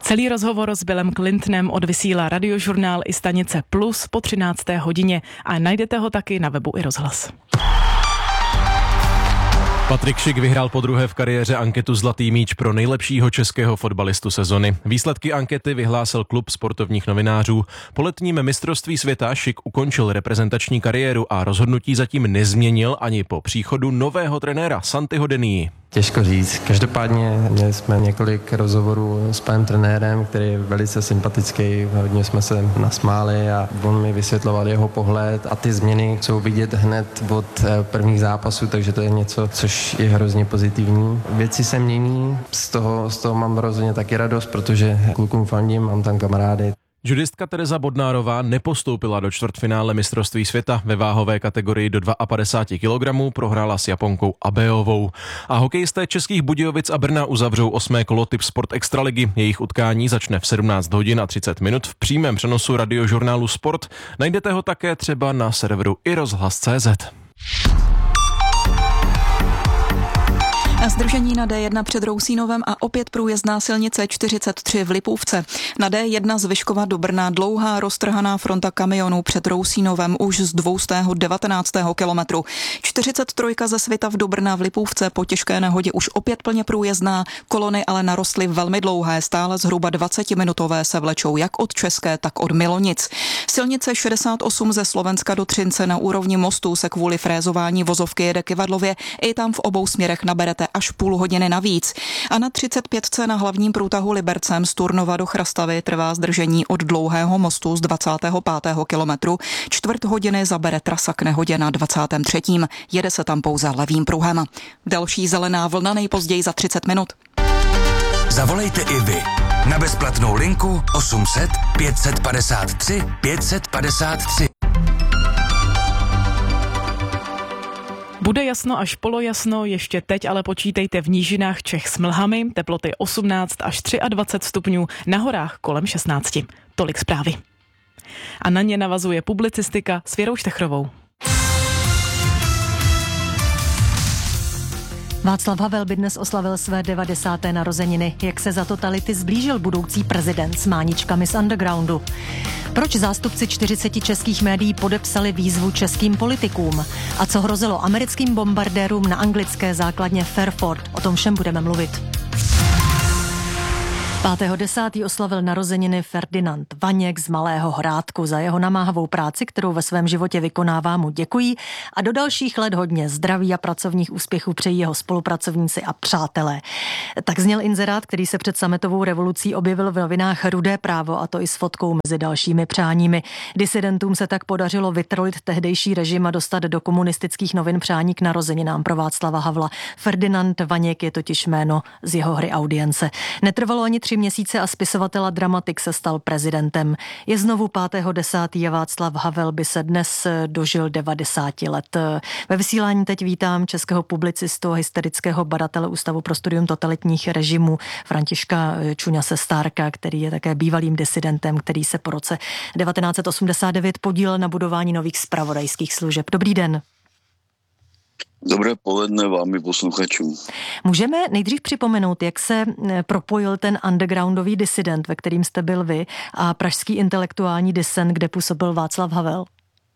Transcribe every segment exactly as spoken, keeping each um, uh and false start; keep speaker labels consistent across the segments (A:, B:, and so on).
A: Celý rozhovor s Billem Clintonem odvysílá Radiožurnál i stanice Plus po třinácté hodině a najdete ho taky na webu i Rozhlas.
B: Patrik Šik vyhrál podruhé v kariéře anketu Zlatý míč pro nejlepšího českého fotbalistu sezony. Výsledky ankety vyhlásil klub sportovních novinářů. Po letním mistrovství světa Šik ukončil reprezentační kariéru a rozhodnutí zatím nezměnil ani po příchodu nového trenéra Santiho Denii.
C: Těžko říct. Každopádně měli jsme několik rozhovorů s panem trenérem, který je velice sympatický. Hodně jsme se nasmáli a on mi vysvětloval jeho pohled a ty změny jsou vidět hned od prvních zápasů, takže to je něco, což je hrozně pozitivní. Věci se mění, z toho, z toho mám rozhodně taky radost, protože klukům fandím, mám tam kamarády.
B: Judistka Tereza Bodnárová nepostoupila do čtvrtfinále mistrovství světa ve váhové kategorii do padesát dva kilogramů, prohrála s Japonkou Abeovou. A hokejisté Českých Budějovic a Brna uzavřou osmé kolo Tip Sport Extraligy. Jejich utkání začne v sedmnáct hodin a třicet minut v přímém přenosu Radiožurnálu Sport. Najdete ho také třeba na serveru i rozhlas tečka cé zet.
D: Zdržení na D jedna před Rousínovem a opět průjezdná silnice čtyřicet tři v Lipůvce. Na D jedna z Vyškova do Brna dlouhá roztrhaná fronta kamionů před Rousínovem už z dvoustého devatenáctého kilometru. čtyřicet tři ze Svitav do Brna v Lipůvce po těžké nehodě už opět plně průjezdná, kolony ale narostly velmi dlouhé, stále zhruba dvacetiminutové se vlečou jak od České, tak od Milonic. Silnice šedesát osm ze Slovenska do Třince na úrovni mostu se kvůli frézování vozovky jede kyvadlově, i tam v obou směrech naberete až půl hodiny navíc. A na třicet pět na hlavním průtahu Libercem z Turnova do Chrastavy trvá zdržení od Dlouhého mostu z dvacátého pátého kilometru. Čtvrt hodiny zabere trasa k nehodě na dvacátém třetím Jede se tam pouze levým pruhem. Další zelená vlna nejpozději za třicet minut.
E: Zavolejte i vy na bezplatnou linku osm set pět set padesát tři pět set padesát tři.
A: Bude jasno až polojasno, ještě teď ale počítejte v nížinách Čech s mlhami, teploty osmnáct až dvacet tři stupňů, na horách kolem šestnáct. Tolik zprávy. A na ně navazuje publicistika s Věrou Štechrovou.
F: Václav Havel by dnes oslavil své devadesáté narozeniny. Jak se za totality zblížil budoucí prezident s máničkami z undergroundu? Proč zástupci čtyřiceti českých médií podepsali výzvu českým politikům? A co hrozilo americkým bombardérům na anglické základně Fairford? O tom všem budeme mluvit. pátého desátého oslavil narozeniny Ferdinand Vaněk z Malého Hrádku. Za jeho namáhavou práci, kterou ve svém životě vykonává, mu děkují a do dalších let hodně zdraví a pracovních úspěchů přejí jeho spolupracovníci a přátelé. Tak zněl inzerát, který se před sametovou revolucí objevil v novinách Rudé právo, a to i s fotkou mezi dalšími přáními. Disidentům se tak podařilo vytrolit tehdejší režim a dostat do komunistických novin přání k narozeninám pro Václava Havla. Ferdinand Vaněk je totiž jméno z jeho hry Audience. Netrvalo ani tři měsíce a spisovatel a dramatik se stal prezidentem. Je znovu pátého desátého a Václav Havel by se dnes dožil devadesáti let. Ve vysílání teď vítám českého publicistu a hysterického badatele Ústavu pro studium totalitních režimů Františka Čuňase Stárka, který je také bývalým disidentem, který se po roce devatenáct set osmdesát devět podílel na budování nových zpravodajských služeb. Dobrý den.
G: Dobré poledne vám i posluchačům.
F: Můžeme nejdřív připomenout, jak se propojil ten undergroundový disident, ve kterým jste byl vy, a pražský intelektuální disent, kde působil Václav Havel?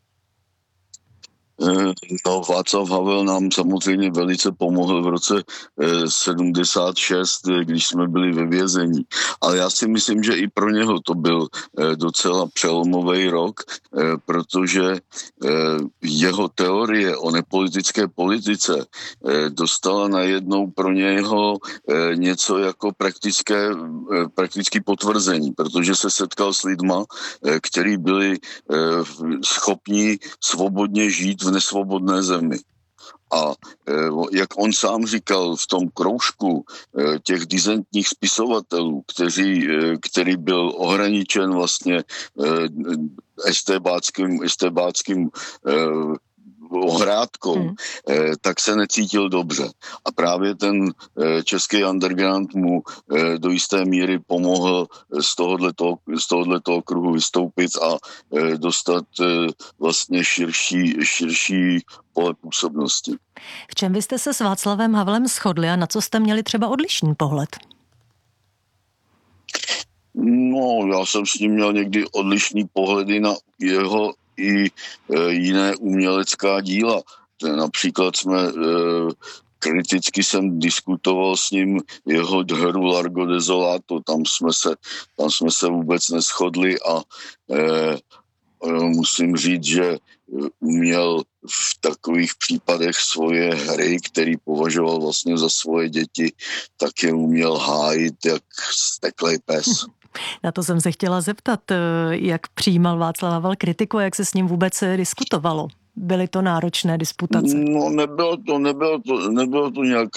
G: No, Václav Havel nám samozřejmě velice pomohl v roce sedmdesát šest, když jsme byli ve vězení. Ale já si myslím, že i pro něho to byl docela přelomový rok, protože jeho teorie o nepolitické politice dostala najednou pro něho něco jako praktické, praktické potvrzení, protože se setkal s lidma, kteří byli schopni svobodně žít v nesvobodné zemi. A jak on sám říkal v tom kroužku těch disentních spisovatelů, kteří, který byl ohraničen vlastně estébáckým, estébáckým ohrádkou, hmm. tak se necítil dobře. A právě ten český underground mu do jisté míry pomohl z tohoto, z tohoto kruhu vystoupit a dostat vlastně širší, širší pole působnosti.
F: V čem vy jste se s Václavem Havlem shodli a na co jste měli třeba odlišný pohled?
G: No, já jsem s ním měl někdy odlišný pohledy na jeho i e, jiné umělecká díla. Například jsme e, kriticky jsem diskutoval s ním jeho hru Largo Desolato, tam jsme se, tam jsme se vůbec neshodli a e, musím říct, že uměl v takových případech svoje hry, který považoval vlastně za svoje děti, tak je uměl hájit jak steklej pes.
F: Na to jsem se chtěla zeptat, jak přijímal Václav Havel kritiku a jak se s ním vůbec diskutovalo. Byly to náročné disputace?
G: No nebylo to, nebylo to, nebylo to nějak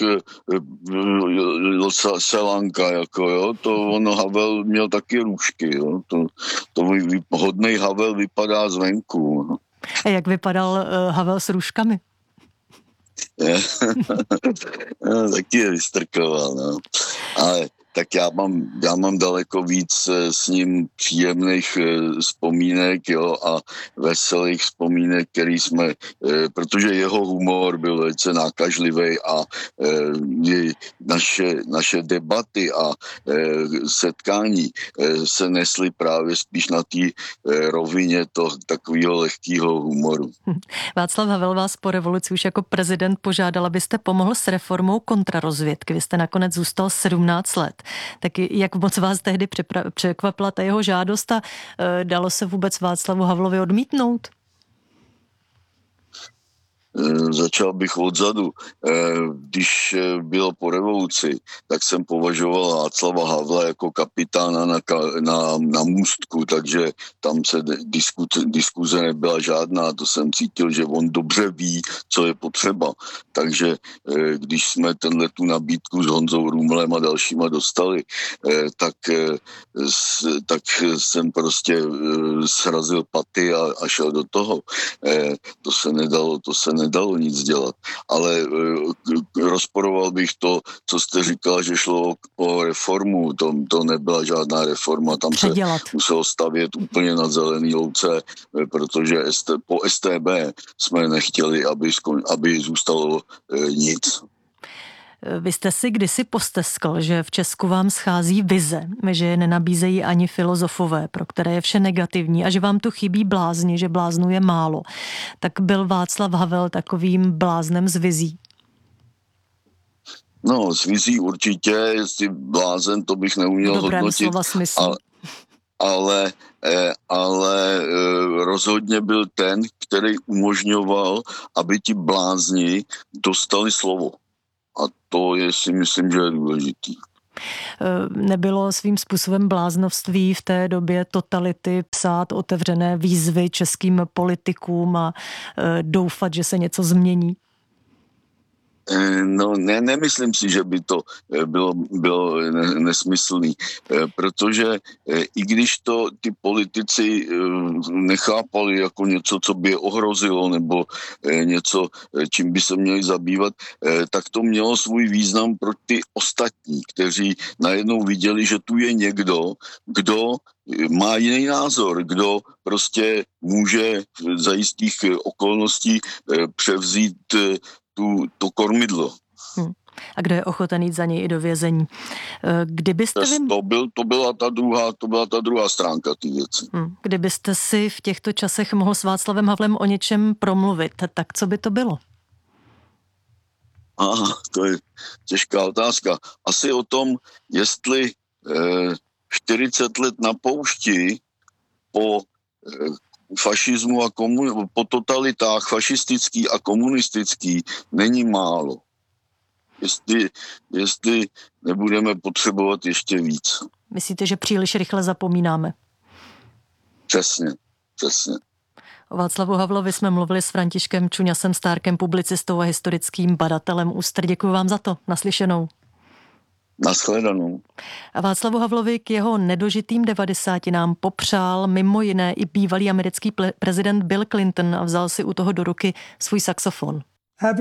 G: selanka, jako jo, to on Havel měl taky růžky, jo, to, to hodnej Havel vypadá zvenku. No.
F: A jak vypadal uh, Havel s růžkami?
G: No, taky je vystrkoval, no. Ale tak já mám, já mám daleko víc s ním příjemných vzpomínek, jo, a veselých vzpomínek, který jsme, protože jeho humor byl velice nákažlivý a naše, naše debaty a setkání se nesly právě spíš na té rovině toho takového lehkého humoru.
F: Václav Havel vás po revoluci už jako prezident požádal, abyste pomohl s reformou kontrarozvědky. Vy jste nakonec zůstal sedmnáct let. Tak jak moc vás tehdy překvapila ta jeho žádost a e, dalo se vůbec Václavu Havlovi odmítnout?
G: Začal bych odzadu. Když bylo po revoluci, tak jsem považoval Václava Havla jako kapitána na, na, na můstku, takže tam se diskuze, diskuze nebyla žádná, to jsem cítil, že on dobře ví, co je potřeba. Takže když jsme tenhle tu nabídku s Honzou Rumlem a dalšíma dostali, tak, tak jsem prostě srazil paty a, a šel do toho. To se nedalo, to se nedalo. nedalo nic dělat, ale e, rozporoval bych to, co jste říkala, že šlo o reformu, to, to nebyla žádná reforma, tam
F: Předělat.
G: se muselo stavět úplně na zelený louce, e, protože ST, po S T B jsme nechtěli, aby, skon, aby zůstalo e, nic.
F: Vy jste si kdysi posteskl, že v Česku vám schází vize, že je nenabízejí ani filozofové, pro které je vše negativní a že vám tu chybí blázni, že bláznů je málo. Tak byl Václav Havel takovým bláznem z vizí?
G: No, z vizí určitě, jestli blázen, to bych neuměl
F: hodnotit.
G: hodnotit.
F: Slova smyslu.
G: Ale, ale, ale rozhodně byl ten, který umožňoval, aby ti blázni dostali slovo. A to je, si myslím, že je důležitý.
F: Nebylo svým způsobem bláznovství v té době totality psát otevřené výzvy českým politikům a doufat, že se něco změní?
G: No, ne, nemyslím si, že by to bylo, bylo nesmyslný, protože i když to ty politici nechápali jako něco, co by je ohrozilo, nebo něco, čím by se měli zabývat, tak to mělo svůj význam pro ty ostatní, kteří najednou viděli, že tu je někdo, kdo má jiný názor, kdo prostě může za jistých okolností převzít Tu, to kormidlo.
F: Hmm. A kdo je ochoten jít za něj i do vězení? Kdybyste vy...
G: to, byl, to, byla ta druhá, to byla ta druhá stránka té věci.
F: Hmm. Kdybyste si v těchto časech mohl s Václavem Havlem o něčem promluvit, tak co by to bylo?
G: Aha, to je těžká otázka. Asi o tom, jestli eh, čtyřicet let na poušti po eh, fašismu a komun... po totalitách fašistický a komunistický není málo. Jestli, jestli nebudeme potřebovat ještě víc.
F: Myslíte, že příliš rychle zapomínáme?
G: Přesně, přesně.
F: O Václavu Havlovi jsme mluvili s Františkem Čuňasem Stárkem, publicistou a historickým badatelem ÚSTR. Děkuji vám za to. Naslyšenou.
G: Nashledanou.
F: A Václavu Havlovi k jeho nedožitým devadesátinám popřál mimo jiné i bývalý americký prezident Bill Clinton a vzal si u toho do ruky svůj saxofon.